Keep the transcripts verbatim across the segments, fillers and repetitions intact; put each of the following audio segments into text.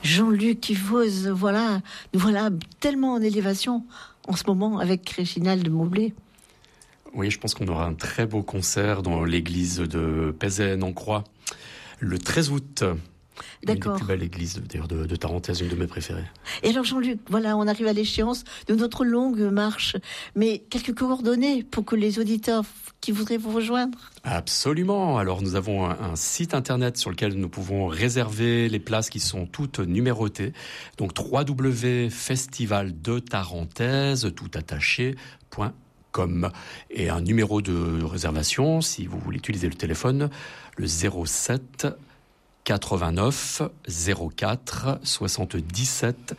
Jean-Luc Yvoz, voilà, nous voilà tellement en élévation en ce moment avec Réginald Moublet. Oui, je pense qu'on aura un très beau concert dans l'église de Pézène-en-Croix le treize août. D'accord. Une des plus belles églises d'ailleurs de, de Tarentaise, une de mes préférées. Et alors Jean-Luc, voilà, on arrive à l'échéance de notre longue marche, mais quelques coordonnées pour que les auditeurs qui voudraient vous rejoindre. Absolument. Alors nous avons un, un site internet sur lequel nous pouvons réserver les places qui sont toutes numérotées. Donc w w w point festival de tarentaise tout attaché point com et un numéro de réservation si vous voulez utiliser le téléphone, le zéro sept quatre-vingt-neuf zéro quatre soixante-dix-sept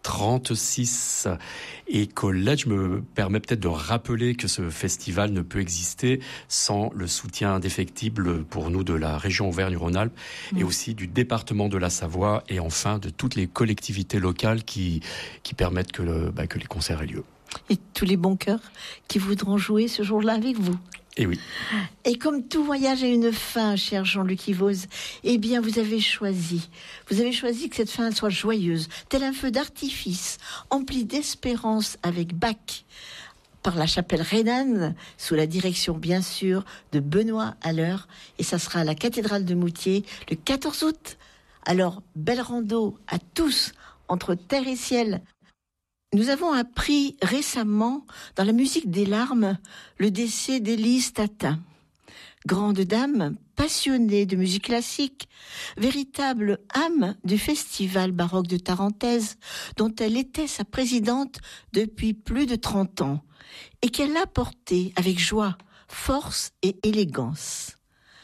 trente-six. Et Colette, je me permets peut-être de rappeler que ce festival ne peut exister sans le soutien indéfectible pour nous de la région Auvergne-Rhône-Alpes mmh. et aussi du département de la Savoie et enfin de toutes les collectivités locales qui, qui permettent que, le, bah, que les concerts aient lieu. Et tous les bons cœurs qui voudront jouer ce jour-là avec vous. Et oui. Et comme tout voyage a une fin, cher Jean-Luc Yvoz, eh bien, vous avez choisi. Vous avez choisi que cette fin soit joyeuse, tel un feu d'artifice, empli d'espérance avec Bach, par la chapelle rhénane, sous la direction, bien sûr, de Benoît Haller. Et ça sera à la cathédrale de Moutier, le quatorze août. Alors, belle rando à tous, entre terre et ciel. Nous avons appris récemment, dans la musique des larmes, le décès d'Élise Tatin. Grande dame, passionnée de musique classique, véritable âme du Festival baroque de Tarentaise, dont elle était sa présidente depuis plus de trente ans, et qu'elle a porté avec joie, force et élégance.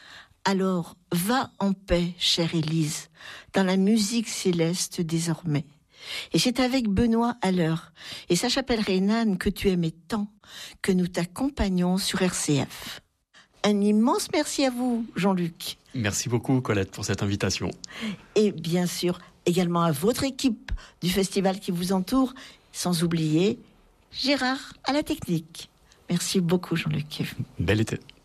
Alors, va en paix, chère Élise, dans la musique céleste désormais. Et c'est avec Benoît Haller et sa chapelle rhénane que tu aimais tant que nous t'accompagnons sur R C F. Un immense merci à vous, Jean-Luc. Merci beaucoup, Colette, pour cette invitation. Et bien sûr, également à votre équipe du festival qui vous entoure, sans oublier Gérard à la technique. Merci beaucoup, Jean-Luc. Bel été.